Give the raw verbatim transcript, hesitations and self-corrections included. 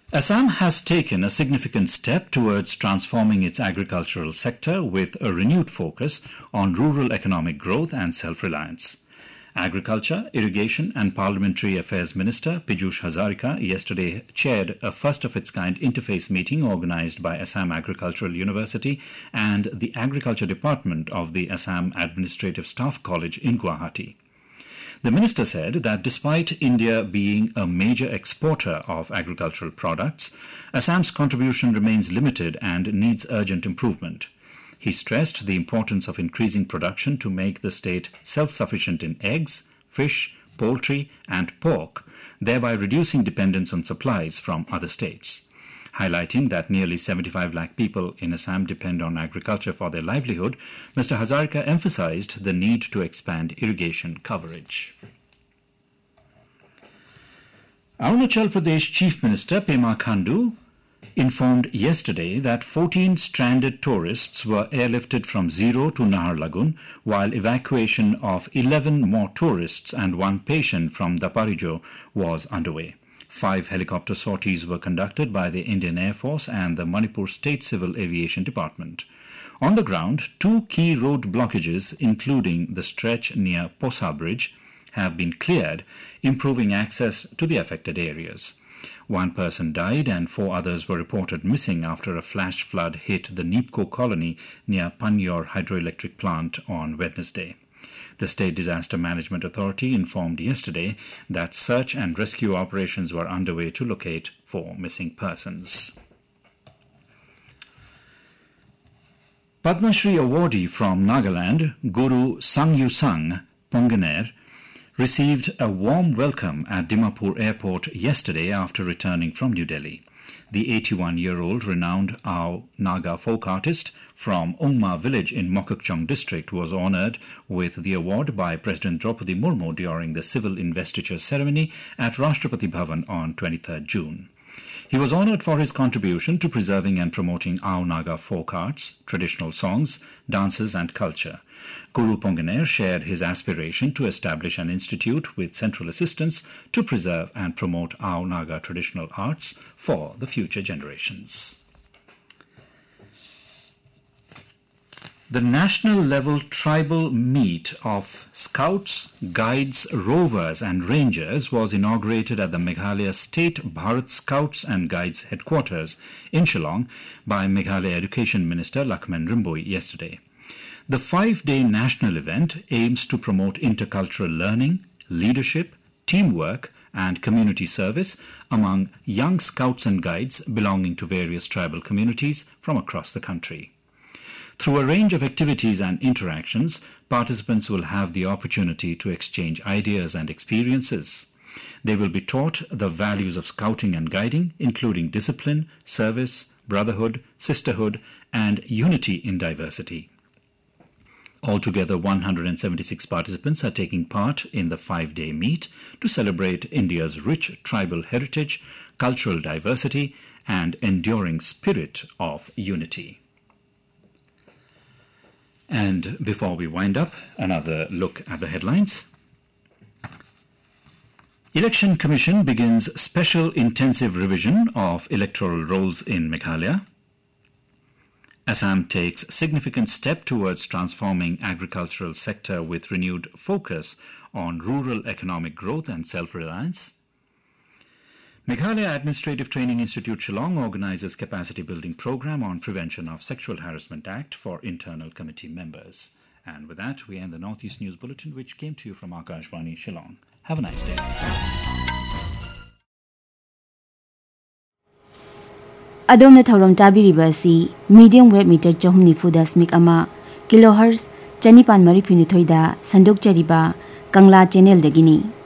Assam has taken a significant step towards transforming its agricultural sector with a renewed focus on rural economic growth and self-reliance. Agriculture, Irrigation and Parliamentary Affairs Minister Piyush Hazarika yesterday chaired a first-of-its-kind interface meeting organized by Assam Agricultural University and the Agriculture Department of the Assam Administrative Staff College in Guwahati. The minister said that despite India being a major exporter of agricultural products, Assam's contribution remains limited and needs urgent improvement. He stressed the importance of increasing production to make the state self-sufficient in eggs, fish, poultry and pork, thereby reducing dependence on supplies from other states. Highlighting that nearly seventy-five lakh people in Assam depend on agriculture for their livelihood, Mister Hazarika emphasized the need to expand irrigation coverage. Arunachal Pradesh Chief Minister Pema Khandu informed yesterday that fourteen stranded tourists were airlifted from Zero to Naharlagun, while evacuation of eleven more tourists and one patient from Daparijo was underway. Five helicopter sorties were conducted by the Indian Air Force and the Manipur State Civil Aviation Department. On the ground, two key road blockages, including the stretch near Posa Bridge, have been cleared, improving access to the affected areas. One person died and four others were reported missing after a flash flood hit the Nipko colony near Panyor hydroelectric plant on Wednesday. The State Disaster Management Authority informed yesterday that search and rescue operations were underway to locate four missing persons. Padma Shri awardee from Nagaland, Guru Sangyusang Ponganer, received a warm welcome at Dimapur Airport yesterday after returning from New Delhi. The eighty-one-year-old renowned Ao Naga folk artist from Ungma village in Mokokchung district was honoured with the award by President Draupadi Murmu during the civil investiture ceremony at Rashtrapati Bhavan on twenty-third June. He was honoured for his contribution to preserving and promoting Ao Naga folk arts, traditional songs, dances and culture. Guru Ponganer shared his aspiration to establish an institute with central assistance to preserve and promote Ao Naga traditional arts for the future generations. The national level tribal meet of Scouts, Guides, Rovers and Rangers was inaugurated at the Meghalaya State Bharat Scouts and Guides headquarters in Shillong by Meghalaya Education Minister Lakshman Rimboy yesterday. The five-day national event aims to promote intercultural learning, leadership, teamwork and community service among young Scouts and Guides belonging to various tribal communities from across the country. Through a range of activities and interactions, participants will have the opportunity to exchange ideas and experiences. They will be taught the values of scouting and guiding, including discipline, service, brotherhood, sisterhood, and unity in diversity. Altogether, one hundred seventy-six participants are taking part in the five-day meet to celebrate India's rich tribal heritage, cultural diversity, and enduring spirit of unity. And before we wind up, another look at the headlines. Election Commission begins special intensive revision of electoral rolls in Meghalaya. Assam takes significant step towards transforming agricultural sector with renewed focus on rural economic growth and self-reliance. Meghalaya Administrative Training Institute Shillong organizes capacity building program on Prevention of Sexual Harassment Act for internal committee members. And with that, we end the Northeast News Bulletin, which came to you from Akashvani Shillong. Have a nice day. Adom Thauram Tabiribasi, medium wave meter Johumni Fudas Mikama, kilohertz, Chanipan Maripuni Thoida, Sandok Chariba, Kangla Channel Dagini.